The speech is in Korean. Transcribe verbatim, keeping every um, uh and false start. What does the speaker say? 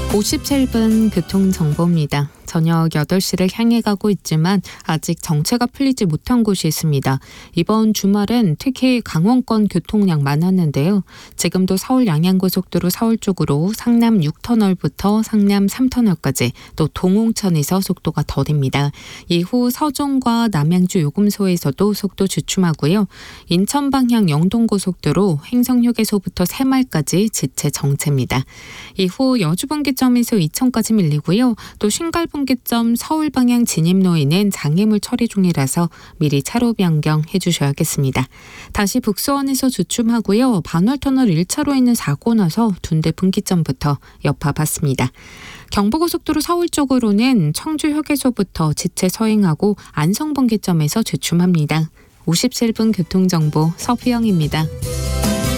오십칠 분 교통정보입니다. 저녁 여덟 시를 향해 가고 있지만 아직 정체가 풀리지 못한 곳이 있습니다. 이번 주말엔 특히 강원권 교통량 많았는데요. 지금도 서울 양양고속도로 서울 쪽으로 상남 육 터널부터 상남 삼 터널까지 또 동홍천에서 속도가 더딥니다. 이후 서종과 남양주 요금소에서도 속도 주춤하고요. 인천 방향 영동고속도로 행성휴게소부터 새말까지 지체 정체입니다. 이후 여주분기점에서 이천까지 밀리고요. 또 신갈분 분기점 서울 방향 진입로에는 장애물 처리 중이라서 미리 차로 변경해 주셔야겠습니다. 다시 북수원에서 주춤하고요. 반월터널 일 차로에는 사고 나서 둔대 분기점부터 여파 받습니다. 경부고속도로 서울 쪽으로는 청주 휴게소부터 지체 서행하고 안성 분기점에서 주춤합니다. 오십칠 분 교통정보 서수영입니다.